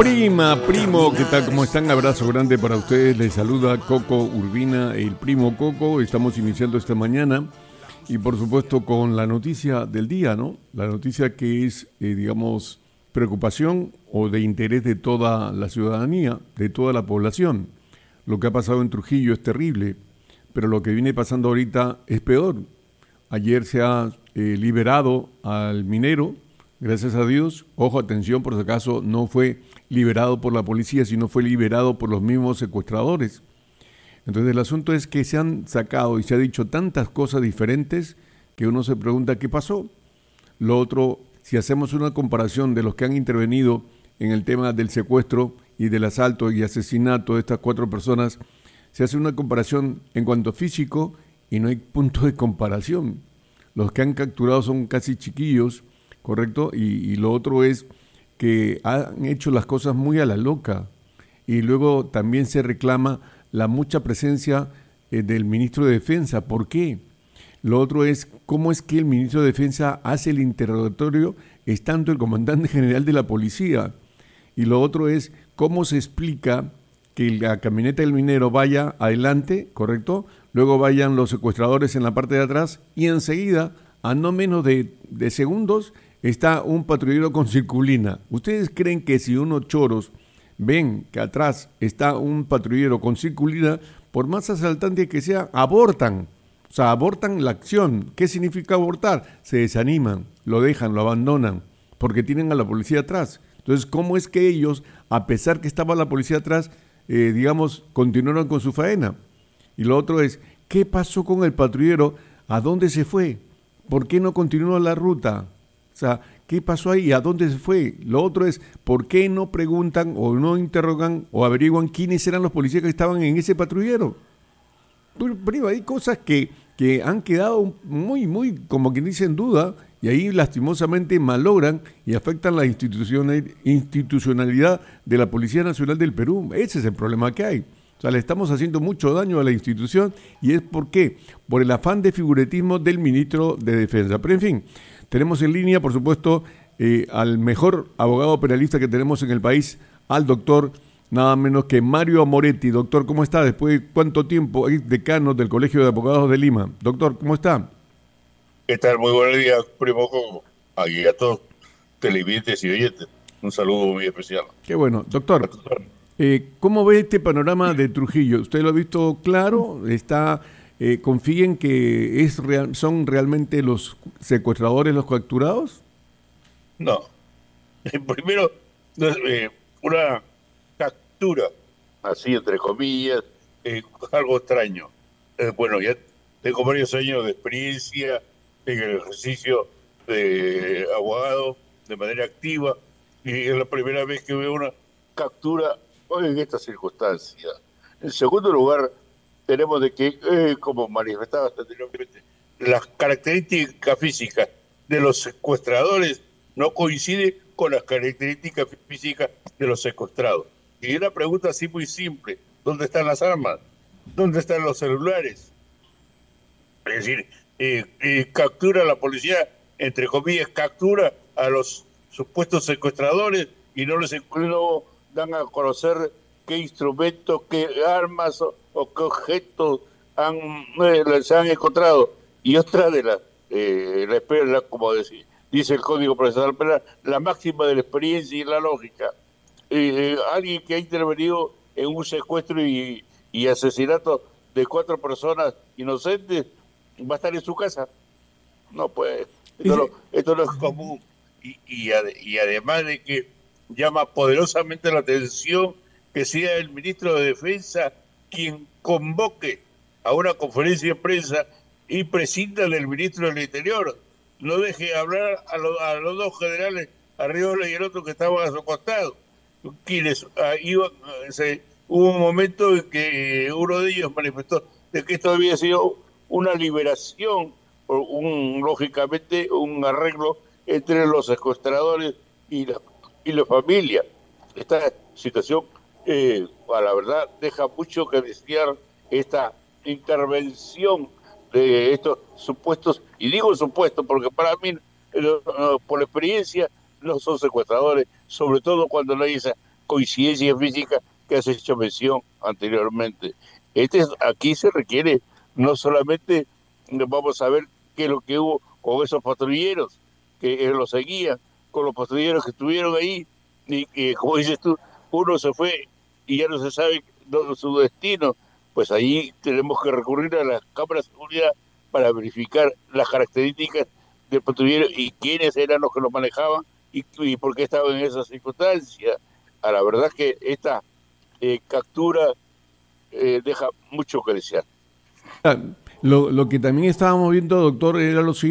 Primo, ¿qué tal? ¿Cómo están? Abrazo grande para ustedes. Les saluda Coco Urbina, el primo Coco. Estamos iniciando esta mañana y por supuesto con la noticia del día, ¿no? La noticia que es, digamos, preocupación o de interés de toda la ciudadanía, de toda la población. Lo que ha pasado en Trujillo es terrible, pero lo que viene pasando ahorita es peor. Ayer se ha liberado al minero, gracias a Dios. Ojo, atención, por si acaso no fue liberado por la policía, sino fue liberado por los mismos secuestradores. Entonces el asunto es que se han sacado y se ha dicho tantas cosas diferentes que uno se pregunta qué pasó. Lo otro, si hacemos una comparación de los que han intervenido en el tema del secuestro y del asalto y asesinato de estas 4 personas, se hace una comparación en cuanto físico y no hay punto de comparación. Los que han capturado son casi chiquillos, ¿correcto? Y lo otro es que han hecho las cosas muy a la loca. Y luego también se reclama la mucha presencia del ministro de Defensa. ¿Por qué? Lo otro es cómo es que el ministro de Defensa hace el interrogatorio estando el comandante general de la policía. Y lo otro es cómo se explica que la camioneta del minero vaya adelante, ¿correcto? Luego vayan los secuestradores en la parte de atrás y enseguida, a no menos de segundos, está un patrullero con circulina. ¿Ustedes creen que si unos choros ven que atrás está un patrullero con circulina, por más asaltante que sea, abortan? O sea, abortan la acción. ¿Qué significa abortar? Se desaniman, lo dejan, lo abandonan, porque tienen a la policía atrás. Entonces, ¿cómo es que ellos, a pesar que estaba la policía atrás, digamos, continuaron con su faena? Y lo otro es, ¿qué pasó con el patrullero? ¿A dónde se fue? ¿Por qué no continuó la ruta? O sea, ¿qué pasó ahí? ¿A dónde se fue? Lo otro es, ¿por qué no preguntan o no interrogan o averiguan quiénes eran los policías que estaban en ese patrullero? Primo, hay cosas que han quedado muy, como quien dice, en duda, y ahí lastimosamente malogran y afectan la institucionalidad de la Policía Nacional del Perú. Ese es el problema que hay. O sea, le estamos haciendo mucho daño a la institución, y es ¿por qué? Por el afán de figuretismo del ministro de Defensa. Pero en fin, tenemos en línea, por supuesto, al mejor abogado penalista que tenemos en el país, al doctor nada menos que Mario Moretti. Doctor, ¿cómo está? Después de cuánto tiempo, es decano del Colegio de Abogados de Lima. Doctor, ¿cómo está? ¿Qué tal? Muy buenos días, primo Coco. Aquí a todos televidentes y oyentes. Un saludo muy especial. Qué bueno. Doctor, ¿cómo ve este panorama de Trujillo? ¿Usted lo ha visto claro? ¿Confía en que son realmente los secuestradores los capturados? No. Primero, una captura, así entre comillas, algo extraño. Bueno, ya tengo varios años de experiencia en el ejercicio de abogado de manera activa, y es la primera vez que veo una captura hoy en estas circunstancias. En segundo lugar, tenemos de que, como manifestabas anteriormente, las características físicas de los secuestradores no coinciden con las características físicas de los secuestrados. Y una pregunta así muy simple: ¿dónde están las armas? ¿Dónde están los celulares? Es decir, captura a la policía, entre comillas, captura a los supuestos secuestradores y no dan a conocer qué instrumentos, qué armas o qué objetos se han encontrado. Y otra de como dice el Código Procesal Penal, la máxima de la experiencia y la lógica. Alguien que ha intervenido en un secuestro y asesinato de 4 personas inocentes va a estar en su casa. No, pues, esto no es común. Y además de que llama poderosamente la atención que sea el ministro de Defensa quien convoque a una conferencia de prensa y prescinda del ministro del Interior. No deje hablar a los 2 generales, Arriola y el otro que estaban a su costado, quienes hubo un momento en que uno de ellos manifestó de que esto había sido una liberación, lógicamente un arreglo entre los secuestradores y la familia. Esta situación, a la verdad, deja mucho que desear esta intervención de estos supuestos, y digo supuestos porque para mí, por la experiencia, no son secuestradores, sobre todo cuando no hay esa coincidencia física que has hecho mención anteriormente. Aquí se requiere no solamente, vamos a ver qué es lo que hubo con esos patrulleros que los seguían, con los patrulleros que estuvieron ahí, y que, como dices tú, uno se fue y ya no se sabe su destino, pues ahí tenemos que recurrir a las cámaras de seguridad para verificar las características del patrullero y quiénes eran los que lo manejaban y por qué estaban en esas circunstancias. A la verdad que esta captura deja mucho que desear. Ah, lo que también estábamos viendo, doctor, era lo siguiente.